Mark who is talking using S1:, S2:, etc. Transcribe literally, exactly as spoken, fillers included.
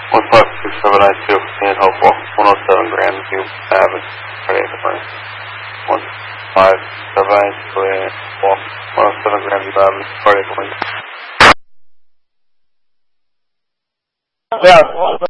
S1: one five six seven nine two, in Hopewell, one oh seven Grandview Avenue, cardiac emergency. one five seven nine two, in Hopewell, one oh seven Grandview Avenue, cardiac emergency.
S2: Yeah,